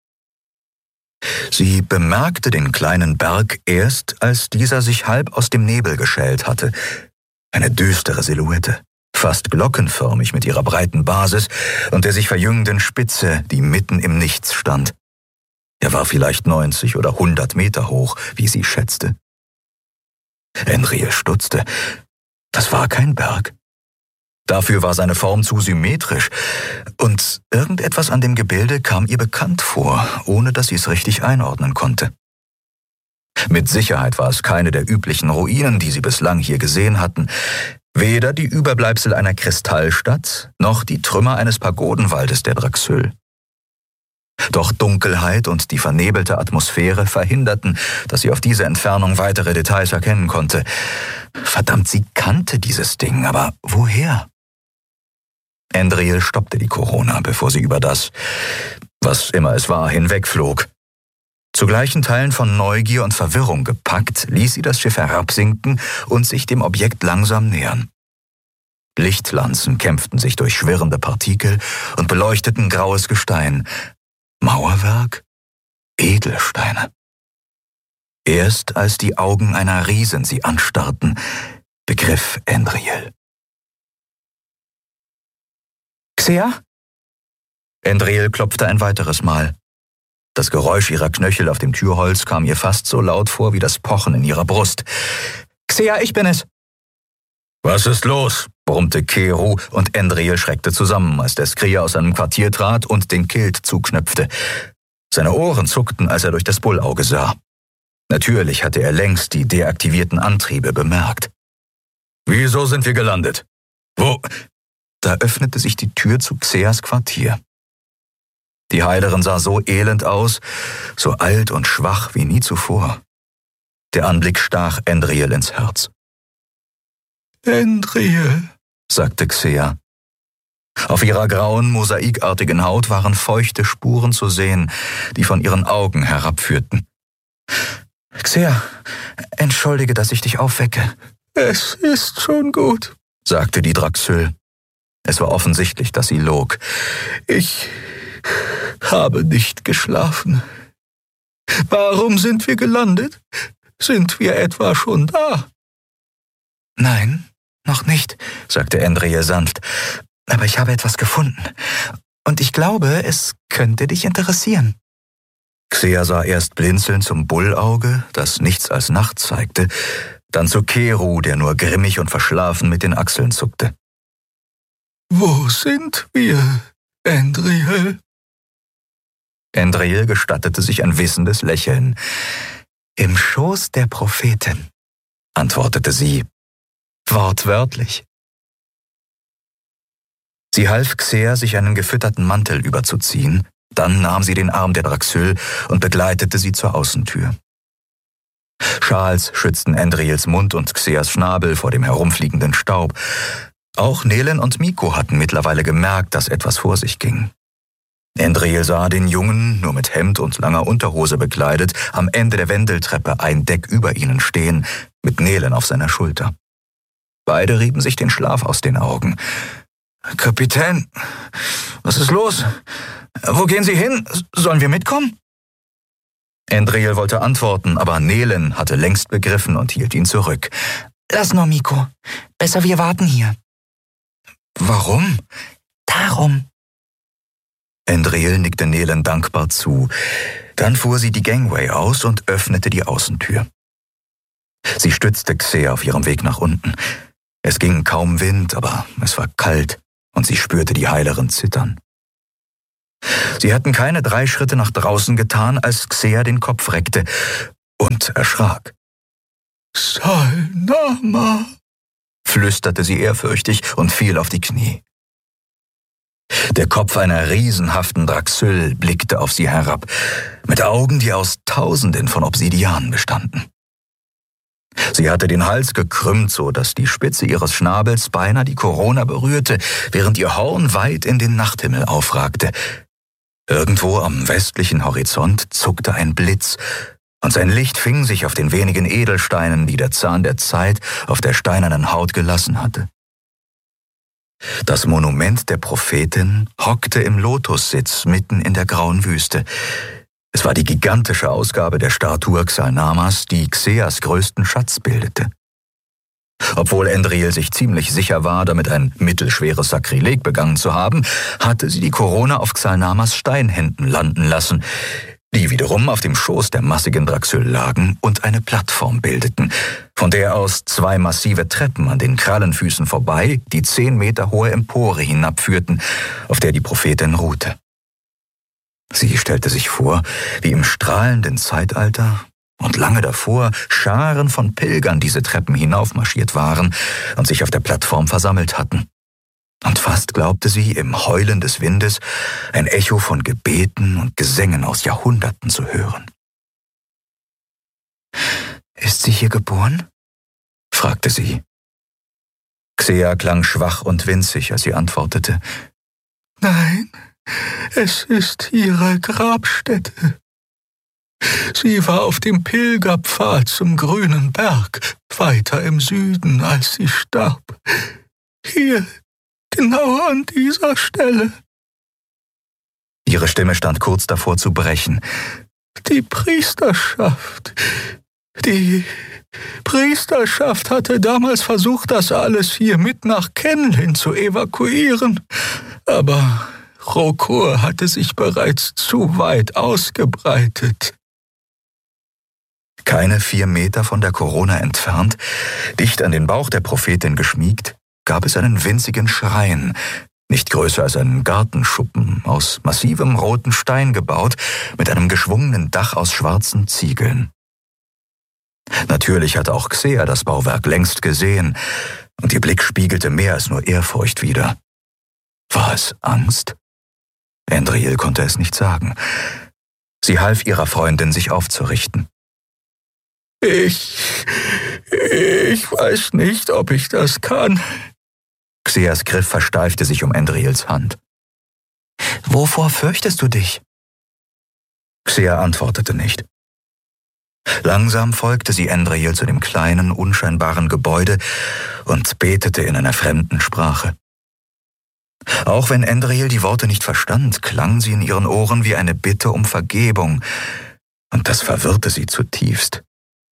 Sie bemerkte den kleinen Berg erst, als dieser sich halb aus dem Nebel geschält hatte. Eine düstere Silhouette, fast glockenförmig mit ihrer breiten Basis und der sich verjüngenden Spitze, die mitten im Nichts stand. Er war vielleicht 90 oder 100 Meter hoch, wie sie schätzte. Endriel stutzte. Das war kein Berg. Dafür war seine Form zu symmetrisch, und irgendetwas an dem Gebilde kam ihr bekannt vor, ohne dass sie es richtig einordnen konnte. Mit Sicherheit war es keine der üblichen Ruinen, die sie bislang hier gesehen hatten, weder die Überbleibsel einer Kristallstadt, noch die Trümmer eines Pagodenwaldes der Draxül. Doch Dunkelheit und die vernebelte Atmosphäre verhinderten, dass sie auf diese Entfernung weitere Details erkennen konnte. Verdammt, sie kannte dieses Ding, aber woher? Endriel stoppte die Corona, bevor sie über das, was immer es war, hinwegflog. Zu gleichen Teilen von Neugier und Verwirrung gepackt, ließ sie das Schiff herabsinken und sich dem Objekt langsam nähern. Lichtlanzen kämpften sich durch schwirrende Partikel und beleuchteten graues Gestein. Mauerwerk? Edelsteine. Erst als die Augen einer Riesin sie anstarrten, begriff Endriel. Xea? Endriel klopfte ein weiteres Mal. Das Geräusch ihrer Knöchel auf dem Türholz kam ihr fast so laut vor wie das Pochen in ihrer Brust. Xea, ich bin es. Was ist los? Brummte Keru, und Endriel schreckte zusammen, als der Skrier aus seinem Quartier trat und den Kilt zuknöpfte. Seine Ohren zuckten, als er durch das Bullauge sah. Natürlich hatte er längst die deaktivierten Antriebe bemerkt. Wieso sind wir gelandet? Wo? Da öffnete sich die Tür zu Xeas Quartier. Die Heilerin sah so elend aus, so alt und schwach wie nie zuvor. Der Anblick stach Endriel ins Herz. Endriel, sagte Xea. Auf ihrer grauen, mosaikartigen Haut waren feuchte Spuren zu sehen, die von ihren Augen herabführten. Xea, entschuldige, dass ich dich aufwecke. Es ist schon gut, sagte die Draxül. Es war offensichtlich, dass sie log. Ich habe nicht geschlafen. Warum sind wir gelandet? Sind wir etwa schon da? Nein, noch nicht, sagte Endriel sanft. Aber ich habe etwas gefunden. Und ich glaube, es könnte dich interessieren. Xea sah erst blinzelnd zum Bullauge, das nichts als Nacht zeigte, dann zu Keru, der nur grimmig und verschlafen mit den Achseln zuckte. Wo sind wir, Endriel? Endriel gestattete sich ein wissendes Lächeln. Im Schoß der Prophetin, antwortete sie. Wortwörtlich. Sie half Xea, sich einen gefütterten Mantel überzuziehen, dann nahm sie den Arm der Draxül und begleitete sie zur Außentür. Schals schützten Endriels Mund und Xeas Schnabel vor dem herumfliegenden Staub. Auch Nelen und Miko hatten mittlerweile gemerkt, dass etwas vor sich ging. Endriel sah den Jungen, nur mit Hemd und langer Unterhose bekleidet, am Ende der Wendeltreppe ein Deck über ihnen stehen, mit Nelen auf seiner Schulter. Beide rieben sich den Schlaf aus den Augen. Kapitän, was ist los? Wo gehen Sie hin? Sollen wir mitkommen? Endriel wollte antworten, aber Nelen hatte längst begriffen und hielt ihn zurück. Lass nur, Miko. Besser wir warten hier. Warum? Darum. Endriel nickte Nelen dankbar zu. Dann fuhr sie die Gangway aus und öffnete die Außentür. Sie stützte Xea auf ihrem Weg nach unten. Es ging kaum Wind, aber es war kalt und sie spürte die Heilerin zittern. Sie hatten keine 3 Schritte nach draußen getan, als Xea den Kopf reckte und erschrak. Xalnama, flüsterte sie ehrfürchtig und fiel auf die Knie. Der Kopf einer riesenhaften Draxyll blickte auf sie herab, mit Augen, die aus Tausenden von Obsidian bestanden. Sie hatte den Hals gekrümmt, so dass die Spitze ihres Schnabels beinahe die Korona berührte, während ihr Horn weit in den Nachthimmel aufragte. Irgendwo am westlichen Horizont zuckte ein Blitz, und sein Licht fing sich auf den wenigen Edelsteinen, die der Zahn der Zeit auf der steinernen Haut gelassen hatte. Das Monument der Prophetin hockte im Lotussitz mitten in der grauen Wüste. Es war die gigantische Ausgabe der Statue Xalnamas, die Xeas größten Schatz bildete. Obwohl Endriel sich ziemlich sicher war, damit ein mittelschweres Sakrileg begangen zu haben, hatte sie die Korona auf Xalnamas Steinhänden landen lassen, die wiederum auf dem Schoß der massigen Draxyll lagen und eine Plattform bildeten, von der aus 2 massive Treppen an den Krallenfüßen vorbei die 10 Meter hohe Empore hinabführten, auf der die Prophetin ruhte. Sie stellte sich vor, wie im strahlenden Zeitalter und lange davor Scharen von Pilgern diese Treppen hinaufmarschiert waren und sich auf der Plattform versammelt hatten. Und fast glaubte sie, im Heulen des Windes ein Echo von Gebeten und Gesängen aus Jahrhunderten zu hören. »Ist sie hier geboren?« fragte sie. Xea klang schwach und winzig, als sie antwortete. »Nein, es ist ihre Grabstätte. Sie war auf dem Pilgerpfad zum grünen Berg, weiter im Süden, als sie starb. Hier, genau an dieser Stelle.« Ihre Stimme stand kurz davor zu brechen. Die Priesterschaft hatte damals versucht, das alles hier mit nach Kenlin zu evakuieren, aber Rokor hatte sich bereits zu weit ausgebreitet. Keine 4 Meter von der Korona entfernt, dicht an den Bauch der Prophetin geschmiegt, gab es einen winzigen Schrein, nicht größer als ein Gartenschuppen, aus massivem roten Stein gebaut, mit einem geschwungenen Dach aus schwarzen Ziegeln. Natürlich hatte auch Xea das Bauwerk längst gesehen, und ihr Blick spiegelte mehr als nur Ehrfurcht wider. War es Angst? Endriel konnte es nicht sagen. Sie half ihrer Freundin, sich aufzurichten. Ich weiß nicht, ob ich das kann. Xeas Griff versteifte sich um Endriels Hand. »Wovor fürchtest du dich?« Xea antwortete nicht. Langsam folgte sie Endriel zu dem kleinen, unscheinbaren Gebäude und betete in einer fremden Sprache. Auch wenn Endriel die Worte nicht verstand, klangen sie in ihren Ohren wie eine Bitte um Vergebung, und das verwirrte sie zutiefst.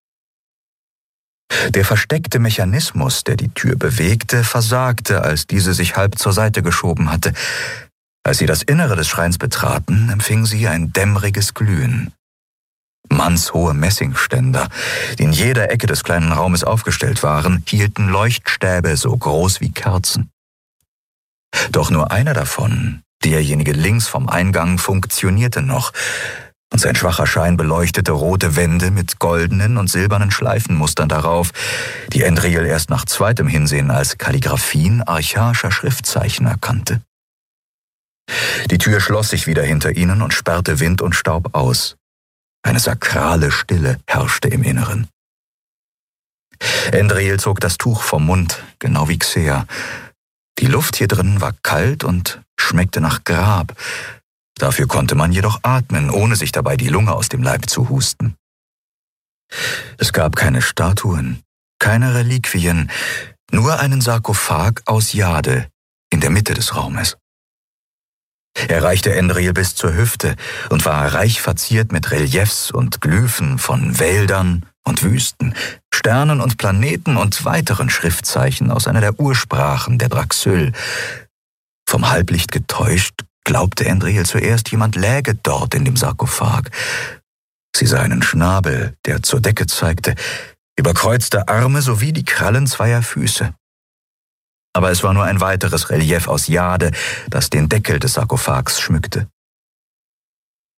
Der versteckte Mechanismus, der die Tür bewegte, versagte, als diese sich halb zur Seite geschoben hatte. Als sie das Innere des Schreins betraten, empfing sie ein dämmeriges Glühen. Mannshohe Messingständer, die in jeder Ecke des kleinen Raumes aufgestellt waren, hielten Leuchtstäbe so groß wie Kerzen. Doch nur einer davon, derjenige links vom Eingang, funktionierte noch, und sein schwacher Schein beleuchtete rote Wände mit goldenen und silbernen Schleifenmustern darauf, die Endriel erst nach zweitem Hinsehen als Kalligraphien archaischer Schriftzeichen erkannte. Die Tür schloss sich wieder hinter ihnen und sperrte Wind und Staub aus. Eine sakrale Stille herrschte im Inneren. Endriel zog das Tuch vom Mund, genau wie Xea. Die Luft hier drin war kalt und schmeckte nach Grab. Dafür konnte man jedoch atmen, ohne sich dabei die Lunge aus dem Leib zu husten. Es gab keine Statuen, keine Reliquien, nur einen Sarkophag aus Jade in der Mitte des Raumes. Er reichte Endriel bis zur Hüfte und war reich verziert mit Reliefs und Glyphen von Wäldern und Wüsten, Sternen und Planeten und weiteren Schriftzeichen aus einer der Ursprachen der Draxyll. Vom Halblicht getäuscht, glaubte Endriel zuerst, jemand läge dort in dem Sarkophag. Sie sah einen Schnabel, der zur Decke zeigte, überkreuzte Arme sowie die Krallen 2 Füße. Aber es war nur ein weiteres Relief aus Jade, das den Deckel des Sarkophags schmückte.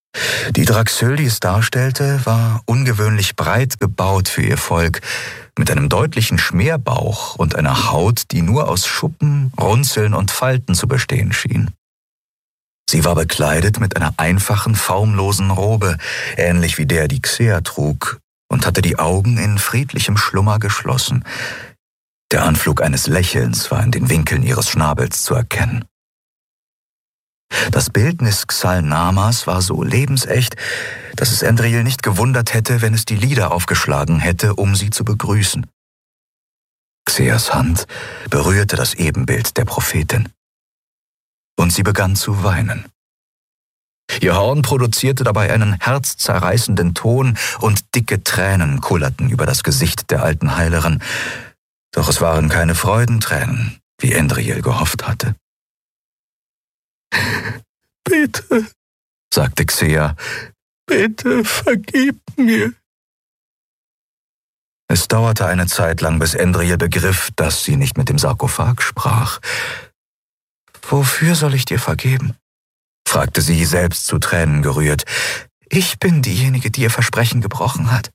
Die Draxil, die es darstellte, war ungewöhnlich breit gebaut für ihr Volk, mit einem deutlichen Schmerbauch und einer Haut, die nur aus Schuppen, Runzeln und Falten zu bestehen schien. Sie war bekleidet mit einer einfachen, formlosen Robe, ähnlich wie der die Xea trug, und hatte die Augen in friedlichem Schlummer geschlossen. Der Anflug eines Lächelns war in den Winkeln ihres Schnabels zu erkennen. Das Bildnis Xal'Namas war so lebensecht, dass es Endril nicht gewundert hätte, wenn es die Lider aufgeschlagen hätte, um sie zu begrüßen. Xeas Hand berührte das Ebenbild der Prophetin. Und sie begann zu weinen. Ihr Horn produzierte dabei einen herzzerreißenden Ton und dicke Tränen kullerten über das Gesicht der alten Heilerin. Doch es waren keine Freudentränen, wie Endril gehofft hatte. »Bitte«, sagte Xea, »bitte vergib mir.« Es dauerte eine Zeit lang, bis Endril begriff, dass sie nicht mit dem Sarkophag sprach. »Wofür soll ich dir vergeben?« fragte sie, selbst zu Tränen gerührt. »Ich bin diejenige, die ihr Versprechen gebrochen hat.«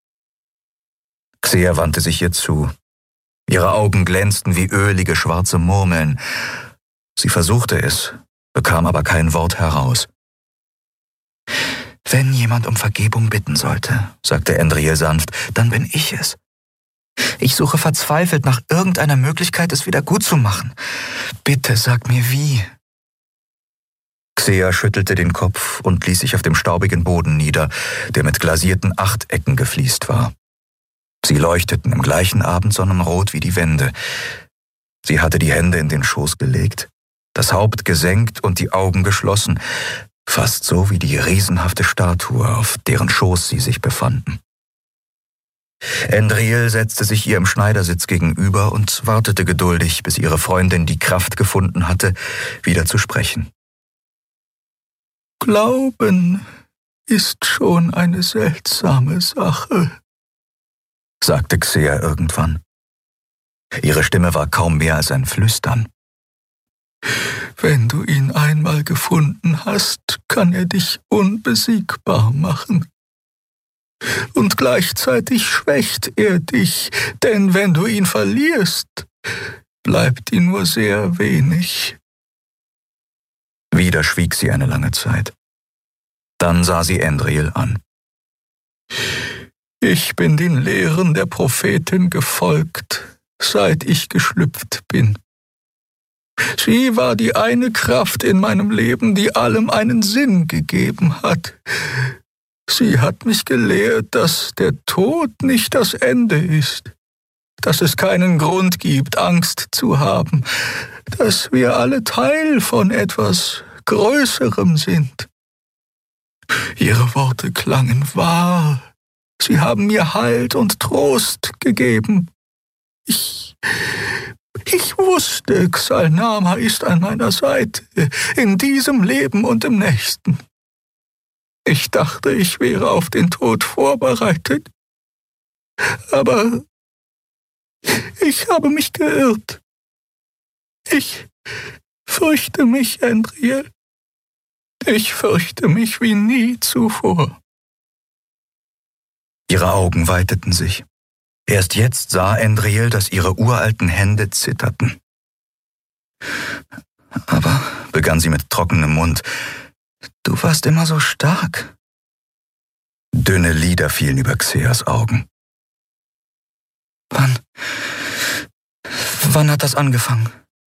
Xea wandte sich ihr zu. Ihre Augen glänzten wie ölige schwarze Murmeln. Sie versuchte es, bekam aber kein Wort heraus. »Wenn jemand um Vergebung bitten sollte«, sagte Endril sanft, »dann bin ich es. Ich suche verzweifelt nach irgendeiner Möglichkeit, es wieder gut zu machen. Bitte sag mir wie.« Xea schüttelte den Kopf und ließ sich auf dem staubigen Boden nieder, der mit glasierten Achtecken gefliest war. Sie leuchteten im gleichen Abendsonnenrot wie die Wände. Sie hatte die Hände in den Schoß gelegt, das Haupt gesenkt und die Augen geschlossen, fast so wie die riesenhafte Statue, auf deren Schoß sie sich befanden. Endril setzte sich ihr im Schneidersitz gegenüber und wartete geduldig, bis ihre Freundin die Kraft gefunden hatte, wieder zu sprechen. »Glauben ist schon eine seltsame Sache«, sagte Xea irgendwann. Ihre Stimme war kaum mehr als ein Flüstern. »Wenn du ihn einmal gefunden hast, kann er dich unbesiegbar machen. Und gleichzeitig schwächt er dich, denn wenn du ihn verlierst, bleibt ihm nur sehr wenig.« Wieder schwieg sie eine lange Zeit. Dann sah sie Endril an. »Ich bin den Lehren der Prophetin gefolgt, seit ich geschlüpft bin. Sie war die eine Kraft in meinem Leben, die allem einen Sinn gegeben hat. Sie hat mich gelehrt, dass der Tod nicht das Ende ist, dass es keinen Grund gibt, Angst zu haben, dass wir alle Teil von etwas Größerem sind. Ihre Worte klangen wahr. Sie haben mir Halt und Trost gegeben. Ich wusste, Xal'Nama ist an meiner Seite, in diesem Leben und im nächsten. Ich dachte, ich wäre auf den Tod vorbereitet. Aber ich habe mich geirrt. Ich fürchte mich, Endril. Ich fürchte mich wie nie zuvor.« Ihre Augen weiteten sich. Erst jetzt sah Endril, dass ihre uralten Hände zitterten. »Aber«, begann sie mit trockenem Mund, »du warst immer so stark.« Dünne Lider fielen über Xeas Augen. Wann hat das angefangen?«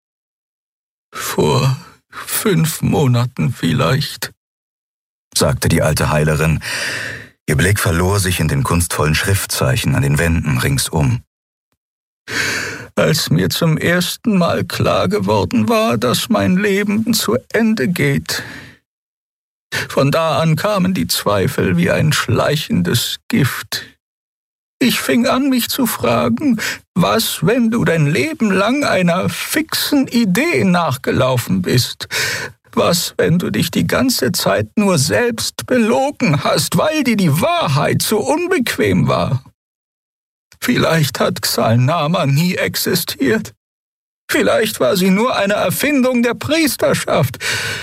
»Vor 5 Monaten vielleicht«, sagte die alte Heilerin. Ihr Blick verlor sich in den kunstvollen Schriftzeichen an den Wänden ringsum. »Als mir zum ersten Mal klar geworden war, dass mein Leben zu Ende geht. Von da an kamen die Zweifel wie ein schleichendes Gift. Ich fing an, mich zu fragen, was, wenn du dein Leben lang einer fixen Idee nachgelaufen bist? Was, wenn du dich die ganze Zeit nur selbst belogen hast, weil dir die Wahrheit so unbequem war? Vielleicht hat Xal'Nama nie existiert. Vielleicht war sie nur eine Erfindung der Priesterschaft.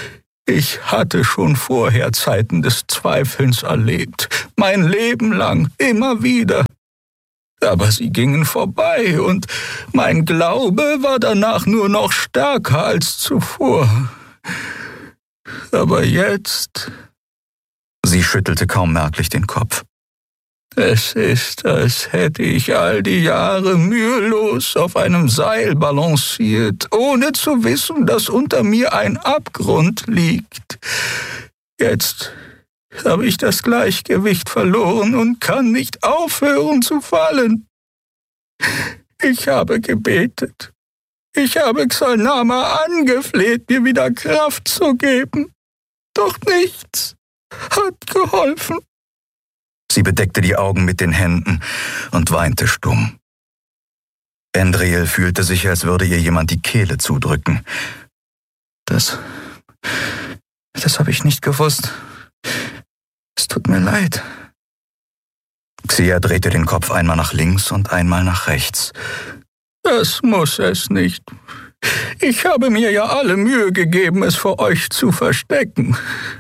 Ich hatte schon vorher Zeiten des Zweifelns erlebt, mein Leben lang, immer wieder. Aber sie gingen vorbei und mein Glaube war danach nur noch stärker als zuvor. Aber jetzt... Sie schüttelte kaum merklich den Kopf. Es ist, als hätte ich all die Jahre mühelos auf einem Seil balanciert, ohne zu wissen, dass unter mir ein Abgrund liegt. Jetzt habe ich das Gleichgewicht verloren und kann nicht aufhören zu fallen. Ich habe gebetet. Ich habe Xalnama angefleht, mir wieder Kraft zu geben. Doch nichts hat geholfen. Sie bedeckte die Augen mit den Händen und weinte stumm. Endriel fühlte sich, als würde ihr jemand die Kehle zudrücken. Das habe ich nicht gewusst. Es tut mir leid. Xia drehte den Kopf einmal nach links und einmal nach rechts. Das muss es nicht. Ich habe mir ja alle Mühe gegeben, es vor euch zu verstecken.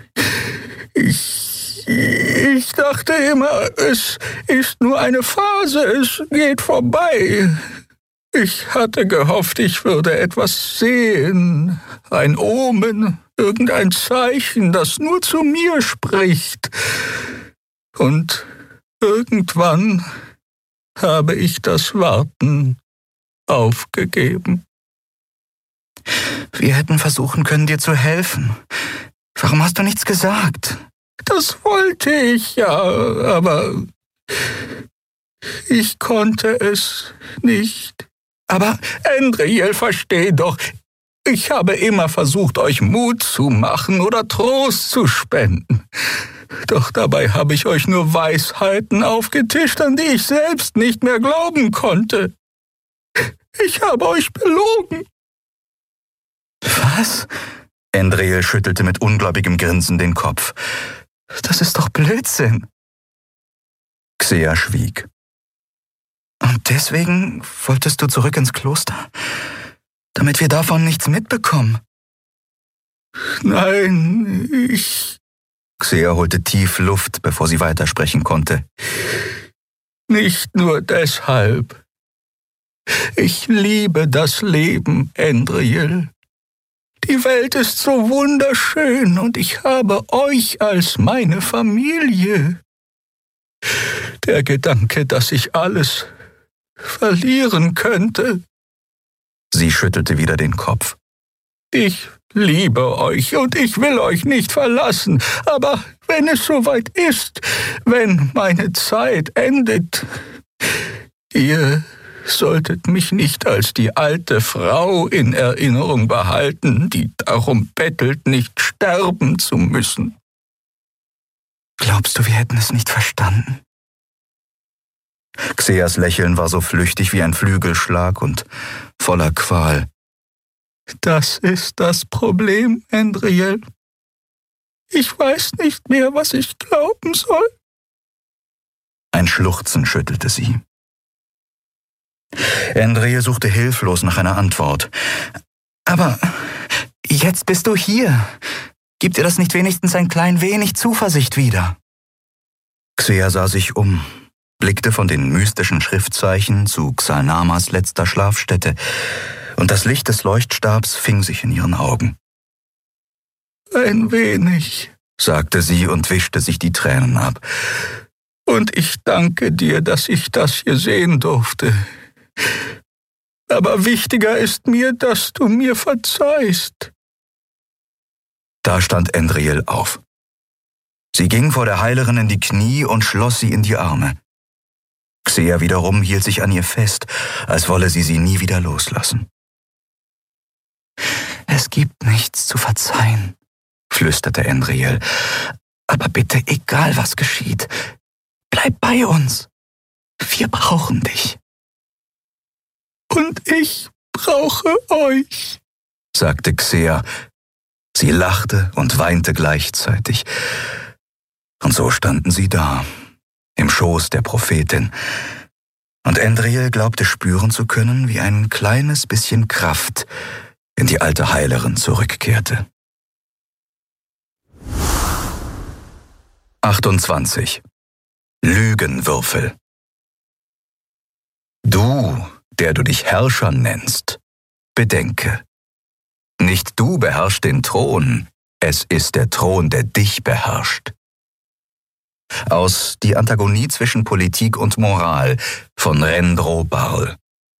Ich dachte immer, es ist nur eine Phase, es geht vorbei. Ich hatte gehofft, ich würde etwas sehen, ein Omen, irgendein Zeichen, das nur zu mir spricht. Und irgendwann habe ich das Warten aufgegeben. Wir hätten versuchen können, dir zu helfen. Warum hast du nichts gesagt? Das wollte ich ja, aber ich konnte es nicht. Aber Endriel, versteh doch, ich habe immer versucht, euch Mut zu machen oder Trost zu spenden. Doch dabei habe ich euch nur Weisheiten aufgetischt, an die ich selbst nicht mehr glauben konnte. Ich habe euch belogen. Was? Endriel schüttelte mit ungläubigem Grinsen den Kopf. Das ist doch Blödsinn. Xia schwieg. Und deswegen wolltest du zurück ins Kloster? Damit wir davon nichts mitbekommen? Nein, Xia holte tief Luft, bevor sie weitersprechen konnte. Nicht nur deshalb. Ich liebe das Leben, Endriel. Die Welt ist so wunderschön und ich habe euch als meine Familie. Der Gedanke, dass ich alles verlieren könnte. Sie schüttelte wieder den Kopf. Ich liebe euch und ich will euch nicht verlassen, aber wenn es soweit ist, wenn meine Zeit endet, ihr solltet mich nicht als die alte Frau in Erinnerung behalten, die darum bettelt, nicht sterben zu müssen. Glaubst du, wir hätten es nicht verstanden? Xias Lächeln war so flüchtig wie ein Flügelschlag und voller Qual. Das ist das Problem, Endriel. Ich weiß nicht mehr, was ich glauben soll. Ein Schluchzen schüttelte sie. Endriel suchte hilflos nach einer Antwort. Aber jetzt bist du hier. Gibt dir das nicht wenigstens ein klein wenig Zuversicht wieder? Xia sah sich um, blickte von den mystischen Schriftzeichen zu Xalnamas letzter Schlafstätte, und das Licht des Leuchtstabs fing sich in ihren Augen. Ein wenig, sagte sie und wischte sich die Tränen ab. Und ich danke dir, dass ich das hier sehen durfte. Aber wichtiger ist mir, dass du mir verzeihst. Da stand Endriel auf. Sie ging vor der Heilerin in die Knie und schloss sie in die Arme. Xia wiederum hielt sich an ihr fest, als wolle sie nie wieder loslassen. Es gibt nichts zu verzeihen, flüsterte Endriel. Aber bitte, egal was geschieht, bleib bei uns. Wir brauchen dich. Und ich brauche euch, sagte Xia. Sie lachte und weinte gleichzeitig. Und so standen sie da, im Schoß der Prophetin. Und Endriel glaubte spüren zu können, wie ein kleines bisschen Kraft in die alte Heilerin zurückkehrte. 28. Lügenwürfel. Du, der du dich Herrscher nennst, bedenke, nicht du beherrschst den Thron, es ist der Thron, der dich beherrscht. Aus Die Antagonie zwischen Politik und Moral von Rendro Barl.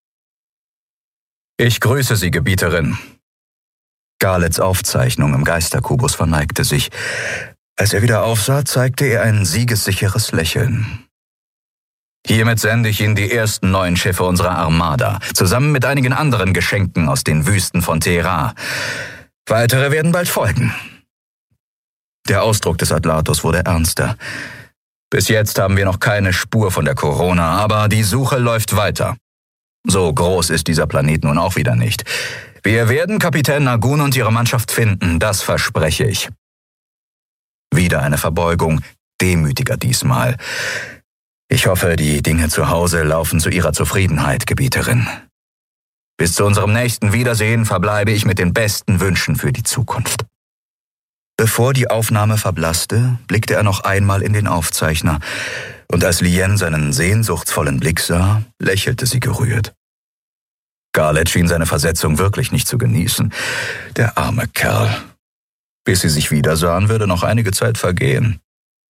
Ich grüße Sie, Gebieterin. Garlets Aufzeichnung im Geisterkubus verneigte sich. Als er wieder aufsah, zeigte er ein siegessicheres Lächeln. Hiermit sende ich Ihnen die ersten 9 Schiffe unserer Armada, zusammen mit einigen anderen Geschenken aus den Wüsten von Teheran. Weitere werden bald folgen. Der Ausdruck des Atlatos wurde ernster. Bis jetzt haben wir noch keine Spur von der Corona, aber die Suche läuft weiter. So groß ist dieser Planet nun auch wieder nicht. Wir werden Kapitän Nagun und ihre Mannschaft finden, das verspreche ich. Wieder eine Verbeugung, demütiger diesmal. Ich hoffe, die Dinge zu Hause laufen zu Ihrer Zufriedenheit, Gebieterin. Bis zu unserem nächsten Wiedersehen verbleibe ich mit den besten Wünschen für die Zukunft. Bevor die Aufnahme verblasste, blickte er noch einmal in den Aufzeichner, und als Lien seinen sehnsuchtsvollen Blick sah, lächelte sie gerührt. Garlet schien seine Versetzung wirklich nicht zu genießen. Der arme Kerl. Bis sie sich wiedersahen, würde noch einige Zeit vergehen.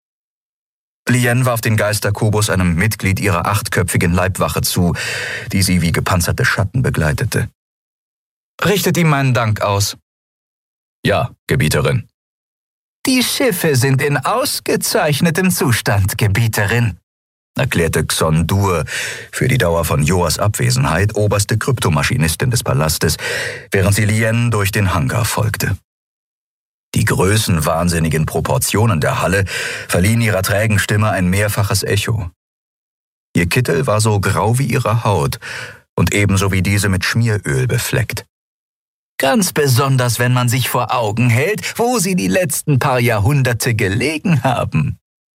Lien warf den Geisterkubus einem Mitglied ihrer 8-köpfigen Leibwache zu, die sie wie gepanzerte Schatten begleitete. »Richtet ihm meinen Dank aus.« »Ja, Gebieterin.« »Die Schiffe sind in ausgezeichnetem Zustand, Gebieterin«, erklärte Xon-Dur, für die Dauer von Joas Abwesenheit oberste Kryptomaschinistin des Palastes, während sie Lien durch den Hangar folgte. Die größenwahnsinnigen Proportionen der Halle verliehen ihrer trägen Stimme ein mehrfaches Echo. Ihr Kittel war so grau wie ihre Haut und ebenso wie diese mit Schmieröl befleckt. Ganz besonders, wenn man sich vor Augen hält, wo sie die letzten paar Jahrhunderte gelegen haben.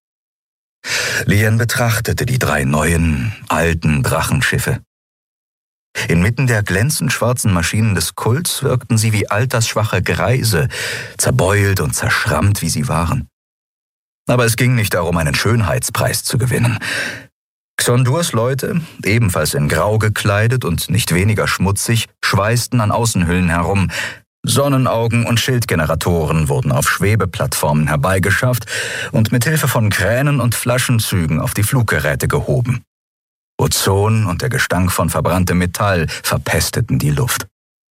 Lien betrachtete die 3 neuen, alten Drachenschiffe. Inmitten der glänzend schwarzen Maschinen des Kults wirkten sie wie altersschwache Greise, zerbeult und zerschrammt, wie sie waren. Aber es ging nicht darum, einen Schönheitspreis zu gewinnen. Xon-Durs Leute, ebenfalls in Grau gekleidet und nicht weniger schmutzig, schweißten an Außenhüllen herum. Sonnenaugen und Schildgeneratoren wurden auf Schwebeplattformen herbeigeschafft und mit Hilfe von Kränen und Flaschenzügen auf die Fluggeräte gehoben. Ozon und der Gestank von verbranntem Metall verpesteten die Luft.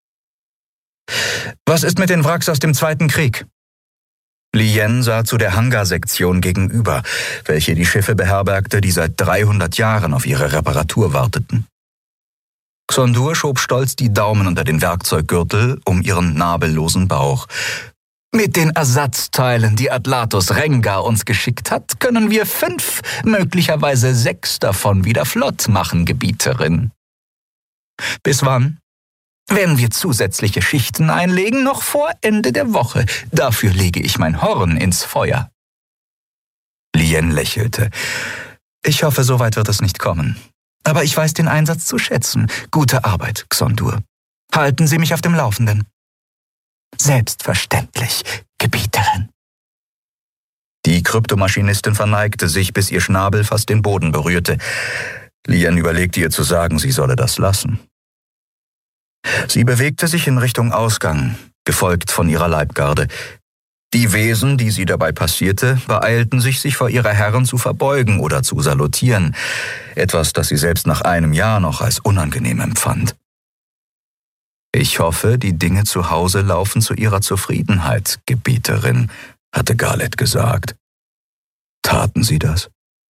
Was ist mit den Wracks aus dem Zweiten Krieg? Lien sah zu der Hangarsektion gegenüber, welche die Schiffe beherbergte, die seit 300 Jahren auf ihre Reparatur warteten. Xon-Dur schob stolz die Daumen unter den Werkzeuggürtel um ihren nabellosen Bauch. Mit den Ersatzteilen, die Atlatos Rengar uns geschickt hat, können wir 5, möglicherweise 6 davon wieder flott machen, Gebieterin. Bis wann? Wenn wir zusätzliche Schichten einlegen, noch vor Ende der Woche. Dafür lege ich mein Horn ins Feuer. Lien lächelte. Ich hoffe, so weit wird es nicht kommen. Aber ich weiß den Einsatz zu schätzen. Gute Arbeit, Xon-Dur. Halten Sie mich auf dem Laufenden. Selbstverständlich, Gebieterin. Die Kryptomaschinistin verneigte sich, bis ihr Schnabel fast den Boden berührte. Lien überlegte ihr zu sagen, sie solle das lassen. Sie bewegte sich in Richtung Ausgang, gefolgt von ihrer Leibgarde. Die Wesen, die sie dabei passierte, beeilten sich vor ihrer Herren zu verbeugen oder zu salutieren, etwas, das sie selbst nach einem Jahr noch als unangenehm empfand. »Ich hoffe, die Dinge zu Hause laufen zu Ihrer Zufriedenheit, Gebieterin«, hatte Garlet gesagt. Taten sie das?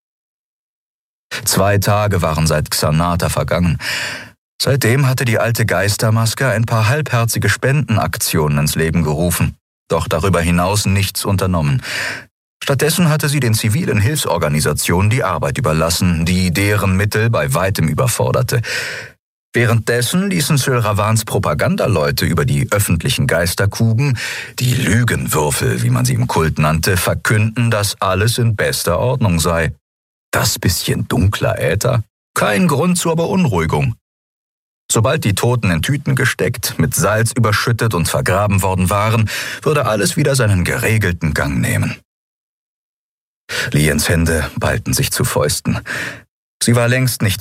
2 Tage waren seit Xanata vergangen. Seitdem hatte die alte Geistermaske ein paar halbherzige Spendenaktionen ins Leben gerufen, doch darüber hinaus nichts unternommen. Stattdessen hatte sie den zivilen Hilfsorganisationen die Arbeit überlassen, die deren Mittel bei weitem überforderte. Währenddessen ließen Sylravans Propagandaleute über die öffentlichen Geisterkuben, die Lügenwürfel, wie man sie im Kult nannte, verkünden, dass alles in bester Ordnung sei. Das bisschen dunkler Äther? Kein Grund zur Beunruhigung. Sobald die Toten in Tüten gesteckt, mit Salz überschüttet und vergraben worden waren, würde alles wieder seinen geregelten Gang nehmen. Liens Hände ballten sich zu Fäusten. Sie war längst nicht